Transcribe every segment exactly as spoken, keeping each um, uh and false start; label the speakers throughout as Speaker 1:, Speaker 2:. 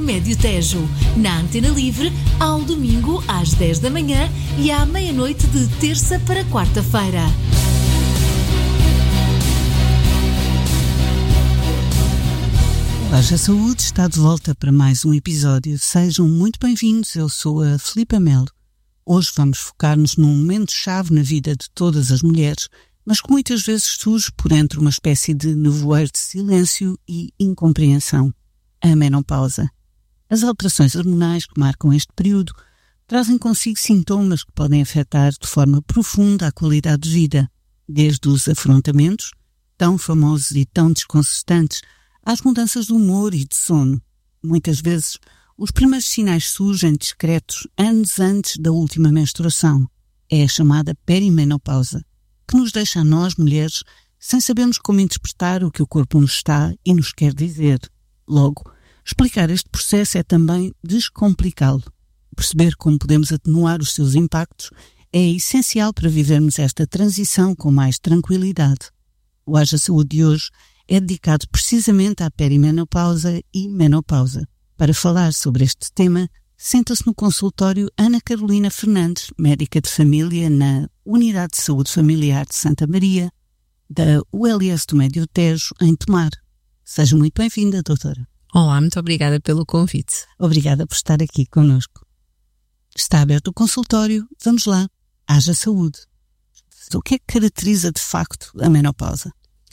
Speaker 1: Médio Tejo, na Antena Livre, ao domingo às dez da manhã e à meia-noite de terça para quarta-feira.
Speaker 2: Haja Saúde está de volta para mais um episódio. Sejam muito bem-vindos, eu sou a Filipa Melo. Hoje vamos focar-nos num momento-chave na vida de todas as mulheres, mas que muitas vezes surge por entre uma espécie de nevoeiro de silêncio e incompreensão: a menopausa. As alterações hormonais que marcam este período trazem consigo sintomas que podem afetar de forma profunda a qualidade de vida, desde os afrontamentos, tão famosos e tão desconcertantes, às mudanças de humor e de sono. Muitas vezes, os primeiros sinais surgem discretos anos antes da última menstruação. É a chamada perimenopausa, que nos deixa a nós, mulheres, sem sabermos como interpretar o que o corpo nos está e nos quer dizer. Logo, explicar este processo é também descomplicá-lo. Perceber como podemos atenuar os seus impactos é essencial para vivermos esta transição com mais tranquilidade. O Haja Saúde de hoje é dedicado precisamente à perimenopausa e menopausa. Para falar sobre este tema, senta-se no consultório Ana Carolina Fernandes, médica de família na Unidade de Saúde Familiar de Santa Maria, da U L S do Médio Tejo, em Tomar. Seja muito bem-vinda, doutora.
Speaker 3: Olá, muito obrigada pelo convite.
Speaker 2: Obrigada por estar aqui connosco. Está aberto o consultório, vamos lá. Haja saúde. O que é que caracteriza de facto a menopausa?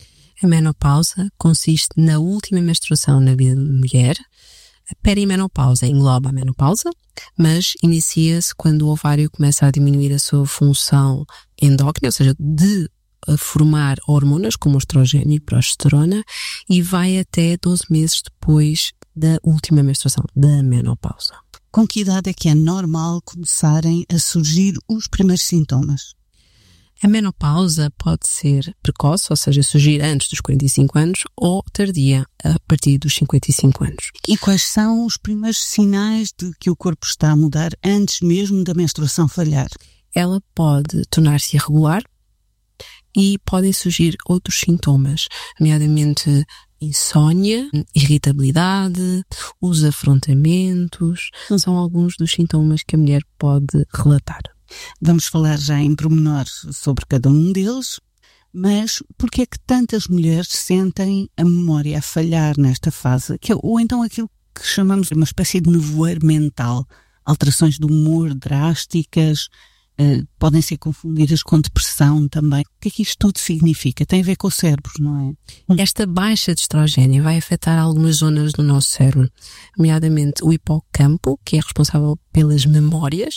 Speaker 3: A menopausa consiste na última menstruação na vida da mulher. A perimenopausa engloba a menopausa, mas inicia-se quando o ovário começa a diminuir a sua função endócrina, ou seja, de formar hormonas como o estrogênio e progesterona, e vai até doze meses depois da última menstruação, da menopausa.
Speaker 2: Com que idade é que é normal começarem a surgir os primeiros sintomas?
Speaker 3: A menopausa pode ser precoce, ou seja, surgir antes dos quarenta e cinco anos, ou tardia, a partir dos cinquenta e cinco anos.
Speaker 2: E quais são os primeiros sinais de que o corpo está a mudar antes mesmo da menstruação falhar?
Speaker 3: Ela pode tornar-se irregular e podem surgir outros sintomas, nomeadamente insónia, irritabilidade, os afrontamentos. São alguns dos sintomas que a mulher pode relatar.
Speaker 2: Vamos falar já em pormenor sobre cada um deles, mas por que é que tantas mulheres sentem a memória a falhar nesta fase? Que é, ou então aquilo que chamamos de uma espécie de nevoeiro mental, alterações do humor drásticas, uh, podem ser confundidas com depressão também. O que é que isto tudo significa? Tem a ver com o cérebro, não é?
Speaker 3: Esta baixa de estrogênio vai afetar algumas zonas do nosso cérebro, nomeadamente o hipocampo, que é responsável pelas memórias,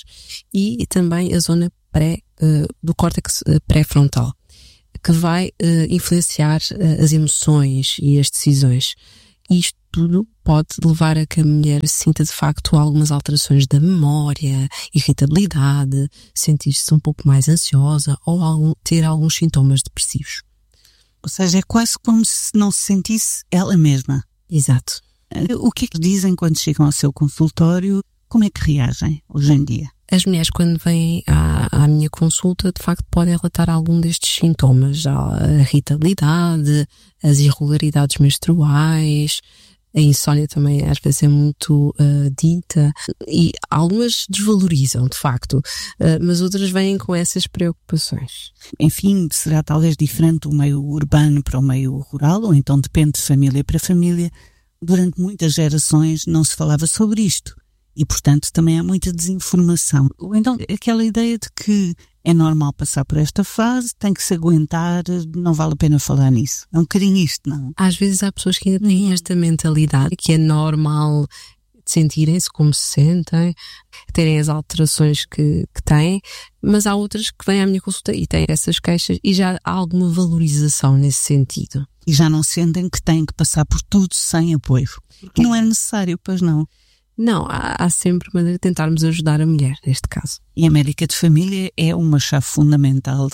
Speaker 3: e também a zona pré, uh, do córtex uh, pré-frontal, que vai uh, influenciar uh, as emoções e as decisões. Isto tudo pode levar a que a mulher sinta de facto algumas alterações da memória, irritabilidade, sentir-se um pouco mais ansiosa ou algum, ter alguns sintomas depressivos.
Speaker 2: Ou seja, é quase como se não se sentisse ela mesma.
Speaker 3: Exato.
Speaker 2: O que é que dizem quando chegam ao seu consultório? Como é que reagem hoje em dia?
Speaker 3: As mulheres, quando vêm à, à minha consulta, de facto podem relatar algum destes sintomas: a irritabilidade, as irregularidades menstruais, a insónia também às vezes é muito uh, dita, e algumas desvalorizam, de facto, uh, mas outras vêm com essas preocupações.
Speaker 2: Enfim, será talvez diferente do meio urbano para o meio rural, ou então depende de família para família. Durante muitas gerações não se falava sobre isto. E, portanto, também há muita desinformação. Ou então, aquela ideia de que é normal passar por esta fase, tem que se aguentar, não vale a pena falar nisso. É um bocadinho isto, não?
Speaker 3: Às vezes há pessoas que ainda têm esta mentalidade, que é normal sentirem-se como se sentem, terem as alterações que, que têm, mas há outras que vêm à minha consulta e têm essas queixas e já há alguma valorização nesse sentido.
Speaker 2: E já não sentem que têm que passar por tudo sem apoio. Porque não é necessário, pois não?
Speaker 3: Não, há, há sempre maneira de tentarmos ajudar a mulher, neste caso.
Speaker 2: E a médica de família é uma chave fundamental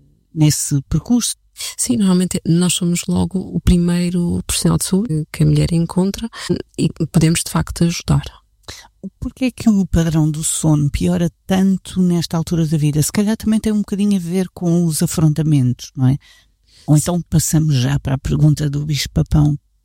Speaker 2: nesse percurso?
Speaker 3: Sim, normalmente nós somos logo o primeiro profissional de saúde que a mulher encontra e podemos de facto ajudar.
Speaker 2: Porquê é que o padrão do sono piora tanto nesta altura da vida? Se calhar também tem um bocadinho a ver com os afrontamentos, não é? Ou então passamos já para a pergunta do bicho-papão.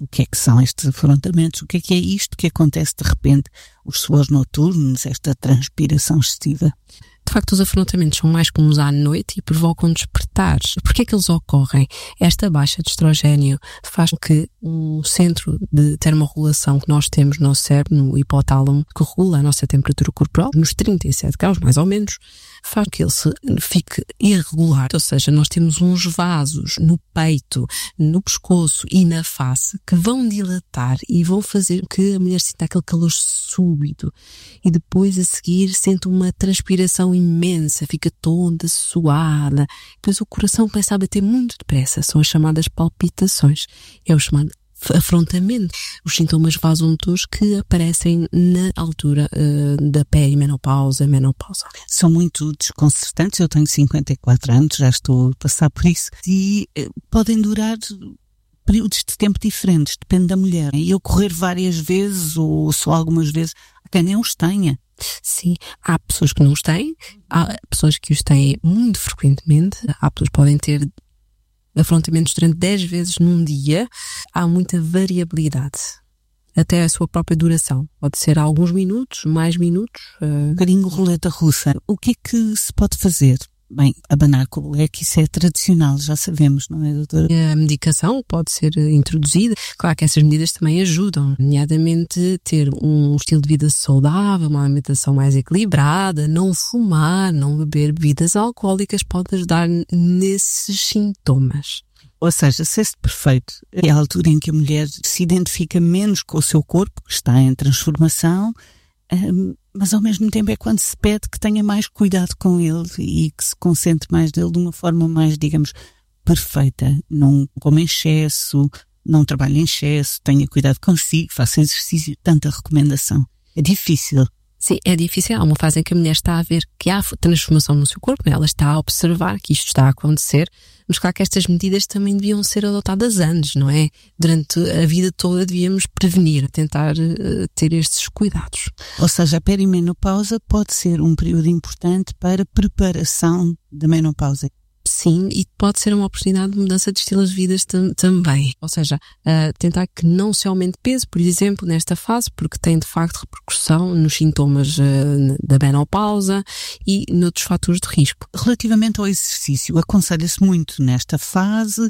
Speaker 2: O que é que são estes afrontamentos? O que é que é isto que acontece de repente? Os suores noturnos, esta transpiração excessiva?
Speaker 3: De facto, os afrontamentos são mais comuns à noite e provocam despertar. Por que é que eles ocorrem? Esta baixa de estrogênio faz com que um centro de termorregulação que nós temos no nosso cérebro, no hipotálamo, que regula a nossa temperatura corporal, nos trinta e sete graus, mais ou menos, faz com que ele se fique irregular. Ou seja, nós temos uns vasos no peito, no pescoço e na face que vão dilatar e vão fazer com que a mulher sinta aquele calor súbito. E depois, a seguir, sente uma transpiração imensa, fica toda suada. Depois o coração começa a bater muito depressa. São as chamadas palpitações. É o chamado afrontamento. Os sintomas vasomotores que aparecem na altura uh, da perimenopausa, menopausa.
Speaker 2: São muito desconcertantes. Eu tenho cinquenta e quatro anos, já estou a passar por isso. E uh, podem durar períodos de tempo diferentes, depende da mulher. E ocorrer várias vezes ou só algumas vezes, há quem nem os tenha.
Speaker 3: Sim, há pessoas que não os têm, há pessoas que os têm muito frequentemente, há pessoas que podem ter afrontamentos durante dez vezes num dia, há muita variabilidade, até a sua própria duração. Pode ser alguns minutos, mais minutos. Uh...
Speaker 2: Um bocadinho roleta russa. O que é que se pode fazer? Bem, abanar com o leque, isso é tradicional, já sabemos, não é, doutora?
Speaker 3: A medicação pode ser introduzida. Claro que essas medidas também ajudam, nomeadamente ter um estilo de vida saudável, uma alimentação mais equilibrada, não fumar, não beber bebidas alcoólicas, pode ajudar nesses sintomas.
Speaker 2: Ou seja, sexto perfeito é a altura em que a mulher se identifica menos com o seu corpo, que está em transformação, Um, mas ao mesmo tempo é quando se pede que tenha mais cuidado com ele e que se concentre mais dele de uma forma mais, digamos, perfeita. Não come em excesso, não trabalhe em excesso, tenha cuidado consigo, faça exercício, tanta recomendação. É difícil.
Speaker 3: Sim, é difícil. Há uma fase em que a mulher está a ver que há transformação no seu corpo, ela está a observar que isto está a acontecer, mas claro que estas medidas também deviam ser adotadas antes, não é? Durante a vida toda devíamos prevenir, tentar uh, ter estes cuidados.
Speaker 2: Ou seja, a perimenopausa pode ser um período importante para a preparação da menopausa.
Speaker 3: Sim, e pode ser uma oportunidade de mudança de estilos de vida tam- também. Ou seja, uh, tentar que não se aumente peso, por exemplo, nesta fase, porque tem de facto repercussão nos sintomas uh, da menopausa e noutros fatores de risco.
Speaker 2: Relativamente ao exercício, aconselha-se muito nesta fase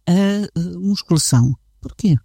Speaker 2: a uh, musculação. Porquê?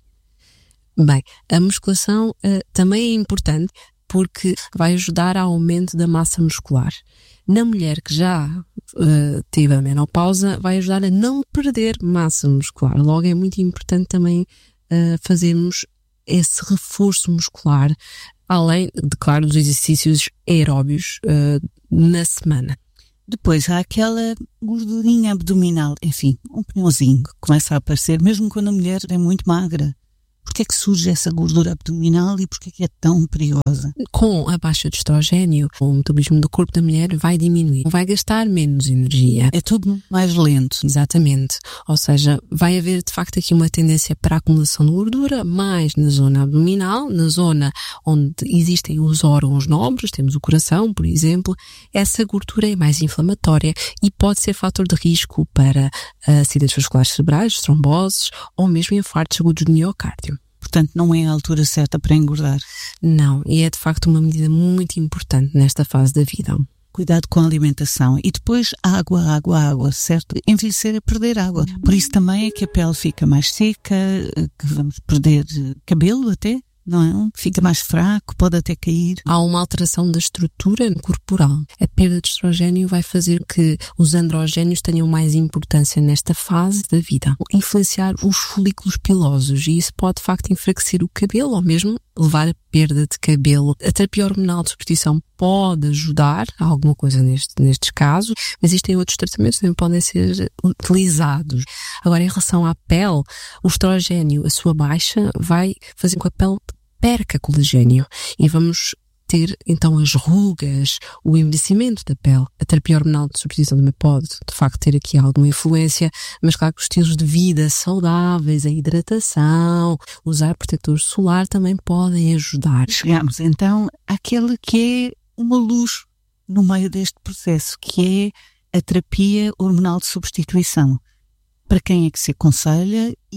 Speaker 3: Bem, a musculação uh, também é importante porque vai ajudar ao aumento da massa muscular. Na mulher que já uh, teve a menopausa, vai ajudar a não perder massa muscular. Logo, é muito importante também uh, fazermos esse reforço muscular, além de, claro, dos exercícios aeróbios uh, na semana.
Speaker 2: Depois há aquela gordurinha abdominal, enfim, um pinhãozinho que começa a aparecer, mesmo quando a mulher é muito magra. Porquê é que surge essa gordura abdominal e porquê é que é tão perigosa?
Speaker 3: Com a baixa de estrogênio, o metabolismo do corpo da mulher vai diminuir, vai gastar menos energia.
Speaker 2: É tudo mais lento.
Speaker 3: Exatamente. Ou seja, vai haver de facto aqui uma tendência para a acumulação de gordura, mais na zona abdominal, na zona onde existem os órgãos nobres, temos o coração, por exemplo. Essa gordura é mais inflamatória e pode ser fator de risco para acidentes vasculares cerebrais, tromboses ou mesmo infartos agudos do miocárdio.
Speaker 2: Portanto, não é a altura certa para engordar.
Speaker 3: Não, e é de facto uma medida muito importante nesta fase da vida.
Speaker 2: Cuidado com a alimentação. E depois água, água, água, certo? Envelhecer é perder água. Por isso também é que a pele fica mais seca, que vamos perder cabelo até, não é? Fica mais fraco, pode até cair.
Speaker 3: Há uma alteração da estrutura corporal. A perda de estrogênio vai fazer que os androgénios tenham mais importância nesta fase da vida. Influenciar os folículos pilosos e isso pode de facto enfraquecer o cabelo ou mesmo levar a perda de cabelo. A terapia hormonal de substituição pode ajudar a alguma coisa neste, nestes casos, mas existem outros tratamentos que também podem ser utilizados. Agora, em relação à pele, o estrogênio, a sua baixa, vai fazer com que a pele perca colagênio e vamos ter então as rugas, o envelhecimento da pele. A terapia hormonal de substituição também pode de facto ter aqui alguma influência, mas claro que os estilos de vida saudáveis, a hidratação, usar protetor solar também podem ajudar.
Speaker 2: Chegamos então àquele que é uma luz no meio deste processo, que é a terapia hormonal de substituição. Para quem é que se aconselha e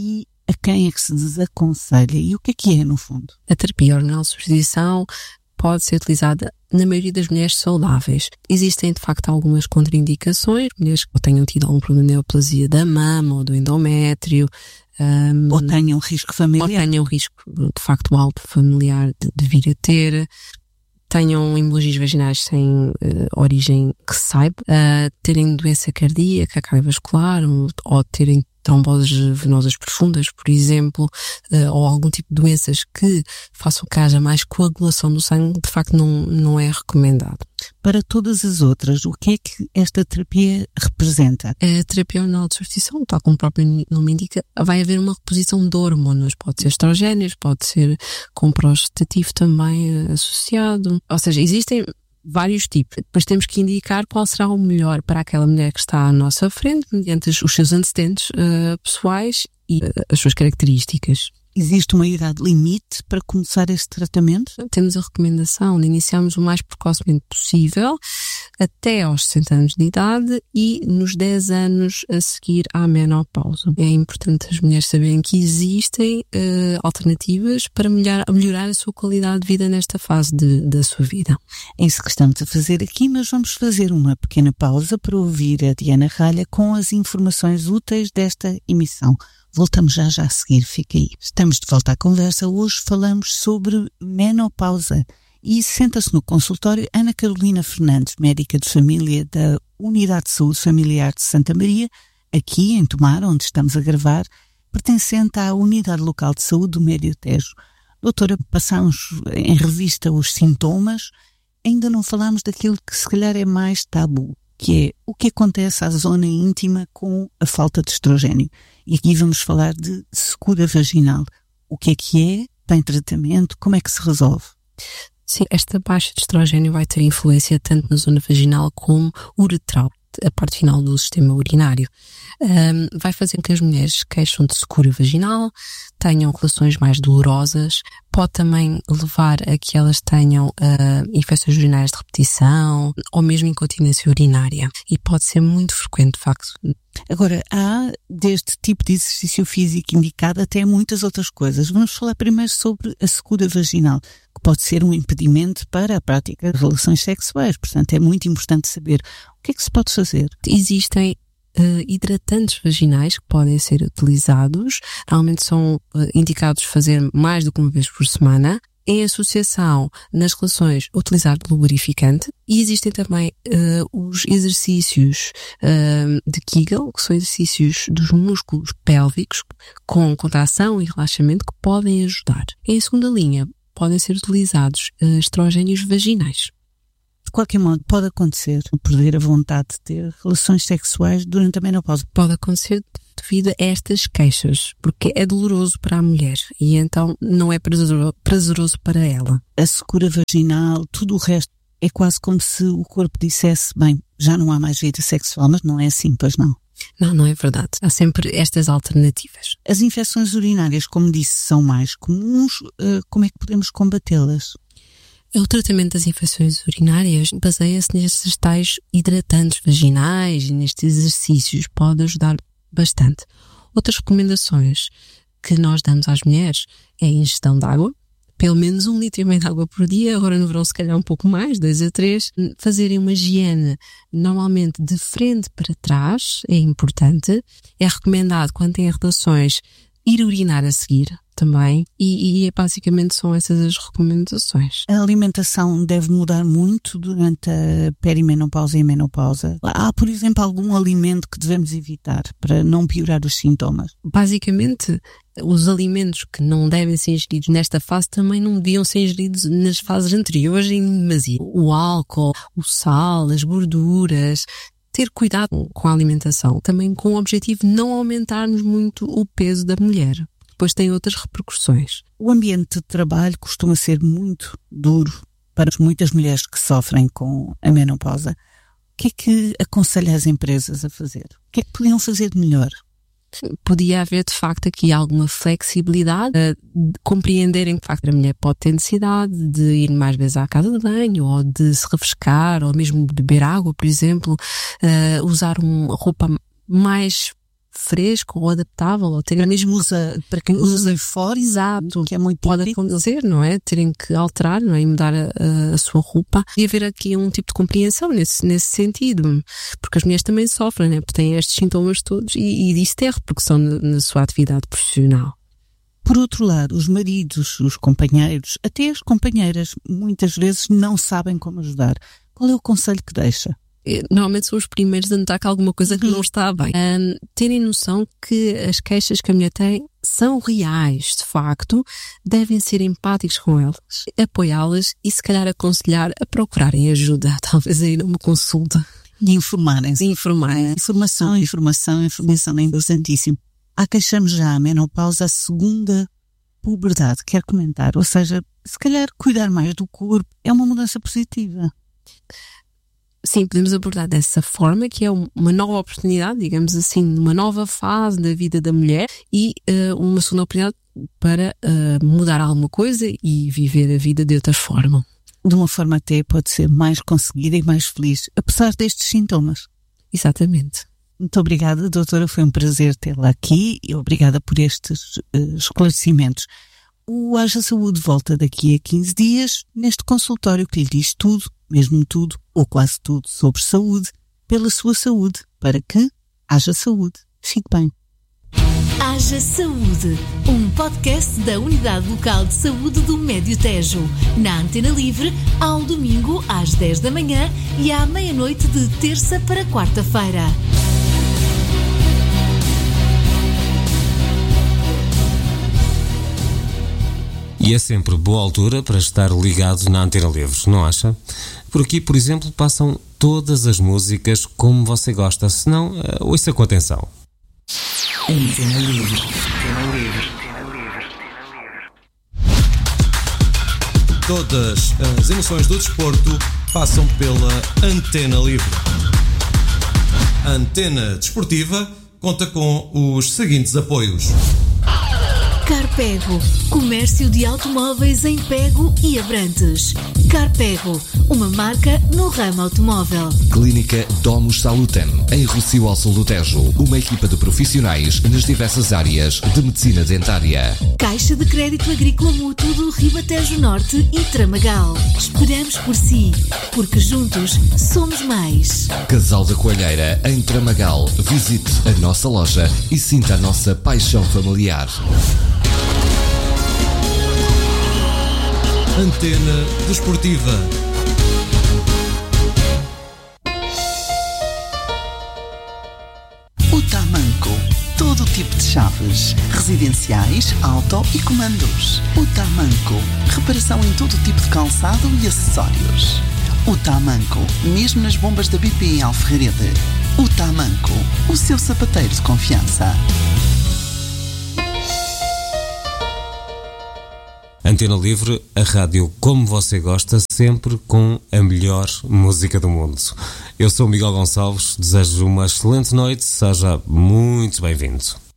Speaker 2: a quem é que se desaconselha e o que é que é, no fundo?
Speaker 3: A terapia hormonal de substituição pode ser utilizada na maioria das mulheres saudáveis. Existem, de facto, algumas contraindicações, mulheres que tenham tido algum problema de neoplasia da mama ou do endométrio, um,
Speaker 2: ou tenham risco familiar.
Speaker 3: Ou tenham risco, de facto, alto familiar de, de vir a ter, tenham hemorragias vaginais sem uh, origem que se saiba, uh, terem doença cardíaca, cardiovascular, ou, ou terem tromboses venosas profundas, por exemplo, uh, ou algum tipo de doenças que façam que haja mais coagulação do sangue, de facto não, não é recomendado.
Speaker 2: Para todas as outras, o que é que esta terapia representa?
Speaker 3: A terapia hormonal de substituição, tal como o próprio nome indica, vai haver uma reposição de hormonas, pode ser estrogénios, pode ser com prostativo também associado, ou seja, existem vários tipos. Depois temos que indicar qual será o melhor para aquela mulher que está à nossa frente, mediante os seus antecedentes uh, pessoais e uh, as suas características.
Speaker 2: Existe uma idade limite para começar este tratamento?
Speaker 3: Temos a recomendação de iniciarmos o mais precocemente possível, até aos sessenta anos de idade e nos dez anos a seguir à menopausa. É importante as mulheres saberem que existem uh, alternativas para melhorar, melhorar a sua qualidade de vida nesta fase de, da sua vida.
Speaker 2: É isso que estamos a fazer aqui, mas vamos fazer uma pequena pausa para ouvir a Diana Ralha com as informações úteis desta emissão. Voltamos já já a seguir, fica aí. Estamos de volta à conversa. Hoje falamos sobre menopausa e senta-se no consultório Ana Carolina Fernandes, médica de família da Unidade de Saúde Familiar de Santa Maria, aqui em Tomar, onde estamos a gravar, pertencente à Unidade Local de Saúde do Médio Tejo. Doutora, passamos em revista os sintomas, ainda não falámos daquilo que se calhar é mais tabu, que é o que acontece à zona íntima com a falta de estrogênio. E aqui vamos falar de secura vaginal. O que é que é? Tem tratamento? Como é que se resolve?
Speaker 3: Sim, esta baixa de estrogênio vai ter influência tanto na zona vaginal como uretral, a parte final do sistema urinário. Um, vai fazer com que as mulheres queixam de secura vaginal, tenham relações mais dolorosas, pode também levar a que elas tenham uh, infecções urinárias de repetição ou mesmo incontinência urinária. E pode ser muito frequente, de facto.
Speaker 2: Agora, há deste tipo de exercício físico indicado até muitas outras coisas. Vamos falar primeiro sobre a secura vaginal, que pode ser um impedimento para a prática de relações sexuais. Portanto, é muito importante saber o que é que se pode fazer.
Speaker 3: Existem Uh, hidratantes vaginais que podem ser utilizados, normalmente são uh, indicados fazer mais do que uma vez por semana, em associação nas relações utilizar lubrificante, e existem também uh, os exercícios uh, de Kegel, que são exercícios dos músculos pélvicos com contração e relaxamento que podem ajudar. Em segunda linha, podem ser utilizados uh, estrogénios vaginais.
Speaker 2: De qualquer modo, pode acontecer perder a vontade de ter relações sexuais durante a menopausa.
Speaker 3: Pode acontecer devido a estas queixas, porque é doloroso para a mulher e então não é prazeroso para ela.
Speaker 2: A secura vaginal, tudo o resto, é quase como se o corpo dissesse, bem, já não há mais vida sexual, mas não é assim, pois não?
Speaker 3: Não, não é verdade. Há sempre estas alternativas.
Speaker 2: As infecções urinárias, como disse, são mais comuns. Como é que podemos combatê-las?
Speaker 3: O tratamento das infecções urinárias baseia-se nestes tais hidratantes vaginais e nestes exercícios, pode ajudar bastante. Outras recomendações que nós damos às mulheres é a ingestão de água, pelo menos um litro e meio de água por dia, agora no verão se calhar um pouco mais, dois a três. Fazerem uma higiene normalmente de frente para trás é importante. É recomendado quando têm relações ir urinar a seguir também, e, e basicamente são essas as recomendações.
Speaker 2: A alimentação deve mudar muito durante a perimenopausa e a menopausa? Há, por exemplo, algum alimento que devemos evitar para não piorar os sintomas?
Speaker 3: Basicamente, os alimentos que não devem ser ingeridos nesta fase também não deviam ser ingeridos nas fases anteriores em demasia. O álcool, o sal, as gorduras. Ter cuidado com a alimentação, também com o objetivo de não aumentarmos muito o peso da mulher. Depois tem outras repercussões.
Speaker 2: O ambiente de trabalho costuma ser muito duro para muitas mulheres que sofrem com a menopausa. O que é que aconselha as empresas a fazer? O que é que podiam fazer de melhor?
Speaker 3: Podia haver, de facto, aqui alguma flexibilidade, de compreenderem que, de facto, a mulher pode ter necessidade de ir mais vezes à casa de banho, ou de se refrescar, ou mesmo de beber água, por exemplo, uh, usar uma roupa mais fresco ou adaptável, ou terem...
Speaker 2: Mesmo usa, para quem usa fora,
Speaker 3: exato,
Speaker 2: que é muito
Speaker 3: pode
Speaker 2: típico.
Speaker 3: acontecer, não é? Terem que alterar, não é? E mudar a, a, a sua roupa. E haver aqui um tipo de compreensão nesse, nesse sentido, porque as mulheres também sofrem, né? Porque têm estes sintomas todos e, e isso tem repercussão na, na sua atividade profissional.
Speaker 2: Por outro lado, os maridos, os companheiros, até as companheiras, muitas vezes não sabem como ajudar. Qual é o conselho que deixa?
Speaker 3: Normalmente são os primeiros a notar que alguma coisa que não está bem. Um, terem noção que as queixas que a mulher tem são reais, de facto, devem ser empáticos com elas, apoiá-las e se calhar aconselhar a procurarem ajuda, talvez aí numa consulta.
Speaker 2: E informarem-se.
Speaker 3: Informarem.
Speaker 2: Informação, informação, informação é importantíssimo. Há quem chame já a menopausa a segunda puberdade, quer comentar, ou seja, se calhar cuidar mais do corpo é uma mudança positiva.
Speaker 3: Sim, podemos abordar dessa forma, que é uma nova oportunidade, digamos assim, uma nova fase da vida da mulher e uh, uma segunda oportunidade para uh, mudar alguma coisa e viver a vida de outra forma.
Speaker 2: De uma forma até pode ser mais conseguida e mais feliz, apesar destes sintomas.
Speaker 3: Exatamente.
Speaker 2: Muito obrigada, doutora, foi um prazer tê-la aqui e obrigada por estes uh, esclarecimentos. O Haja Saúde volta daqui a quinze dias neste consultório que lhe diz tudo, mesmo tudo, ou quase tudo, sobre saúde, pela sua saúde, para que haja saúde. Fique bem.
Speaker 1: Haja Saúde, um podcast da Unidade Local de Saúde do Médio Tejo, na Antena Livre, ao domingo às dez da manhã e à meia-noite de terça para quarta-feira.
Speaker 4: E é sempre boa altura para estar ligado na Antena Livre, não acha? Por aqui, por exemplo, passam todas as músicas como você gosta, se não, uh, ouça com atenção.
Speaker 5: Antena Livre. Antena Livre.
Speaker 6: Todas as emoções do desporto passam pela Antena Livre. A Antena Desportiva conta com os seguintes apoios.
Speaker 1: Carpego, comércio de automóveis em Pego e Abrantes. Carpego, uma marca no ramo automóvel.
Speaker 7: Clínica Domus Salutem, em Rossio ao Sul do Tejo. Uma equipa de profissionais nas diversas áreas de medicina dentária.
Speaker 1: Caixa de Crédito Agrícola Mútuo do Ribatejo Norte e Tramagal. Esperamos por si, porque juntos somos mais.
Speaker 7: Casal da Coalheira, em Tramagal. Visite a nossa loja e sinta a nossa paixão familiar.
Speaker 6: Antena Desportiva.
Speaker 5: O Tamanco. Todo tipo de chaves. Residenciais, auto e comandos. O Tamanco. Reparação em todo tipo de calçado e acessórios. O Tamanco. Mesmo nas bombas da B P em Alferrarede. O Tamanco. O seu sapateiro de confiança.
Speaker 4: Antena Livre, a rádio como você gosta, sempre com a melhor música do mundo. Eu sou Miguel Gonçalves, desejo uma excelente noite, seja muito bem-vindo.